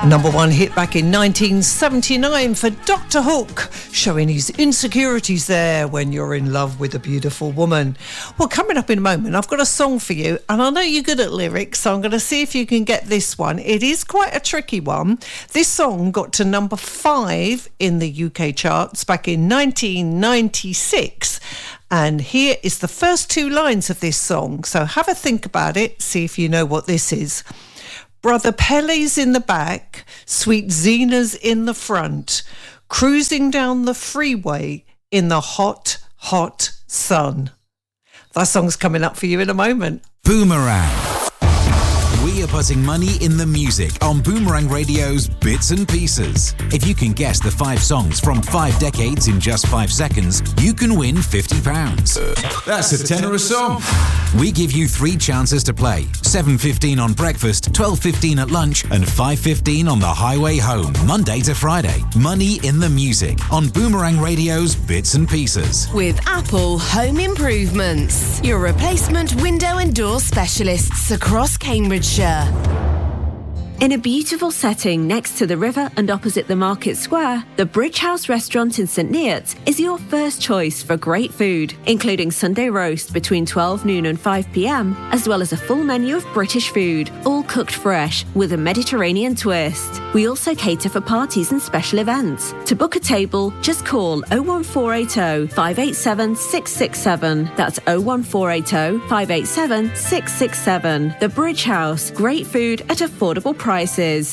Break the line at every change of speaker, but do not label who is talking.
Number one hit back in 1979 for Dr. Hook, showing his insecurities there when you're in love with a beautiful woman. Well, coming up in a moment, I've got a song for you, and I know you're good at lyrics, so I'm going to see if you can get this one. It is quite a tricky one. This song got to number 5 in the UK charts back in 1996. And here is the first 2 lines of this song. So have a think about it, see if you know what this is. Brother Pele's in the back, sweet Zena's in the front, cruising down the freeway in the hot, hot sun. That song's coming up for you in a moment.
Boomerang. We are putting money in the music on Boomerang Radio's Bits and Pieces. If you can guess the 5 songs from 5 decades in just 5 seconds, you can win £50.
That's a tenner a song.
We give you 3 chances to play. 7:15 on breakfast, 12:15 at lunch, and 5:15 on the highway home, Monday to Friday. Money in the music on Boomerang Radio's Bits and Pieces.
With Apple Home Improvements, your replacement window and door specialists across Cambridgeshire.
In a beautiful setting next to the river and opposite the market square, the Bridge House restaurant in St Neots is your first choice for great food, including Sunday roast between 12 noon and 5 p.m, as well as a full menu of British food, all cooked fresh with a Mediterranean twist. We also cater for parties and special events. To book a table, just call 01480 587 667. That's 01480 587 667. The Bridge House, great food at affordable prices.